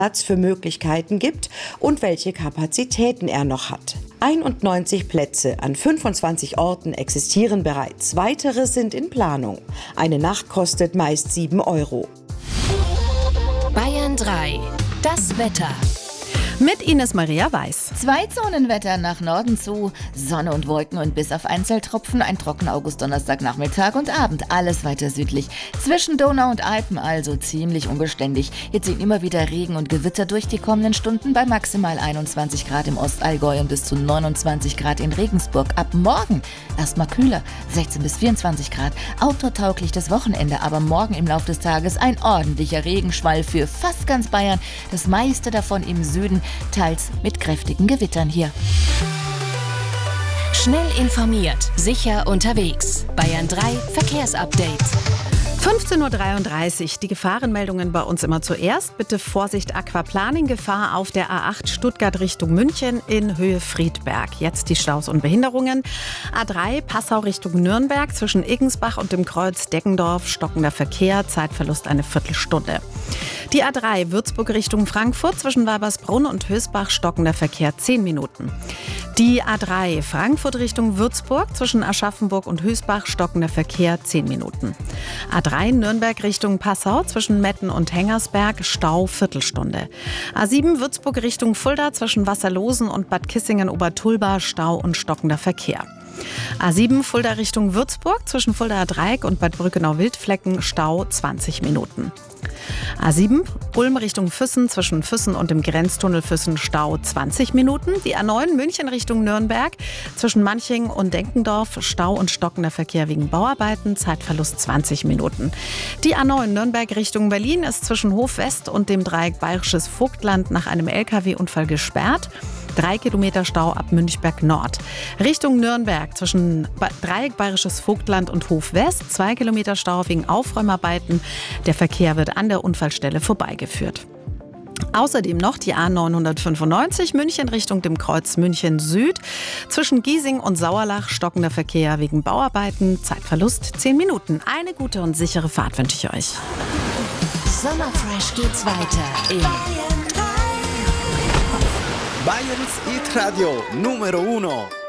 Platz für Möglichkeiten gibt und welche Kapazitäten er noch hat. 91 Plätze an 25 Orten existieren bereits. Weitere sind in Planung. Eine Nacht kostet meist 7 €. Bayern 3. Das Wetter. Mit Ines Maria Weiß. Zwei-Zonen-Wetter nach Norden zu. Sonne und Wolken und bis auf Einzeltropfen ein trockener August-Donnerstag-Nachmittag und Abend. Alles weiter südlich. Zwischen Donau und Alpen also ziemlich unbeständig. Hier ziehen immer wieder Regen und Gewitter durch die kommenden Stunden bei maximal 21 Grad im Ostallgäu und bis zu 29 Grad in Regensburg. Ab morgen erstmal kühler, 16 bis 24 Grad. Outdoor-tauglich das Wochenende, aber morgen im Laufe des Tages ein ordentlicher Regenschwall für fast ganz Bayern. Das meiste davon im Süden, teils mit kräftigen Gewittern hier. Schnell informiert, sicher unterwegs. Bayern 3 Verkehrsupdate. 15:33 Uhr. Die Gefahrenmeldungen bei uns immer zuerst. Bitte Vorsicht, Aquaplaning-Gefahr auf der A8 Stuttgart Richtung München in Höhe Friedberg. Jetzt die Staus und Behinderungen. A3 Passau Richtung Nürnberg zwischen Iggensbach und dem Kreuz Deggendorf. Stockender Verkehr, Zeitverlust eine Viertelstunde. Die A3 Würzburg Richtung Frankfurt zwischen Weibersbrunn und Hösbach. Stockender Verkehr 10 Minuten. Die A3 Frankfurt Richtung Würzburg zwischen Aschaffenburg und Hösbach. Stockender Verkehr 10 Minuten. A3 Nürnberg Richtung Passau zwischen Metten und Hengersberg, Stau Viertelstunde. A7 Würzburg Richtung Fulda zwischen Wasserlosen und Bad Kissingen-Obertulba, Stau und stockender Verkehr. A7 Fulda Richtung Würzburg zwischen Fuldaer Dreieck und Bad Brückenau-Wildflecken, Stau 20 Minuten. A7 Ulm Richtung Füssen zwischen Füssen und dem Grenztunnel Füssen, Stau 20 Minuten. Die A9 München Richtung Nürnberg zwischen Manching und Denkendorf, Stau und stockender Verkehr wegen Bauarbeiten, Zeitverlust 20 Minuten. Die A9 Nürnberg Richtung Berlin ist zwischen Hof West und dem Dreieck Bayerisches Vogtland nach einem LKW-Unfall gesperrt. 3 Kilometer Stau ab Münchberg Nord. Richtung Nürnberg zwischen Dreieck Bayerisches Vogtland und Hof West 2 Kilometer Stau wegen Aufräumarbeiten. Der Verkehr wird an der Unfallstelle vorbeigeführt. Außerdem noch die A995 München Richtung dem Kreuz München Süd. Zwischen Giesing und Sauerlach stockender Verkehr wegen Bauarbeiten. Zeitverlust 10 Minuten. Eine gute und sichere Fahrt wünsche ich euch. Sommerfresh geht's weiter in Bayerns Hit Radio Numero 1.